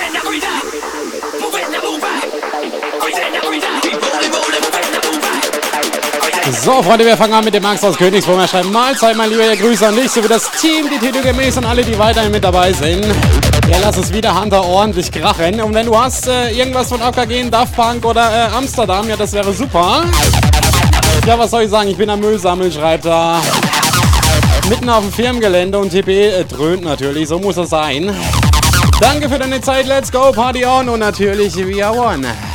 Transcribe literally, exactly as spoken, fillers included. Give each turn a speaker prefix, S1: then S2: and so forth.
S1: So, Freunde, wir fangen an mit dem Max aus Königsburg. Wir schreiben Mahlzeit, mein Lieber, Grüße an dich sowie das Team, die titelgemäß und alle, die weiterhin mit dabei sind. Ja, lass es wieder Hunter ordentlich krachen. Und wenn du hast äh, irgendwas von A K G, Daft Punk oder äh, Amsterdam, ja, das wäre super. Ja, was soll ich sagen? Ich bin am Müll sammeln, schreibt er. Mitten auf dem Firmengelände und T P äh, dröhnt natürlich, so muss es sein. Danke für deine Zeit, let's go, Party on und natürlich We Are One.